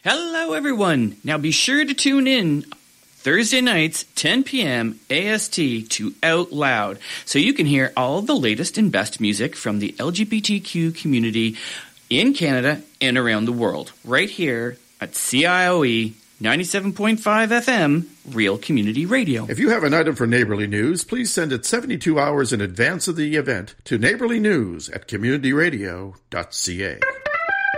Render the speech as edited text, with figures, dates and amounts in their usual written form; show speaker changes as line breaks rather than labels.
Hello, everyone. Now be sure to tune in Thursday nights, 10 p.m. AST to Out Loud, so you can hear all the latest and best music from the LGBTQ community in Canada and around the world, right here at CIOE 97.5 FM, Real Community Radio.
If you have an item for Neighborly News, please send it 72 hours in advance of the event to neighborlynews@communityradio.ca.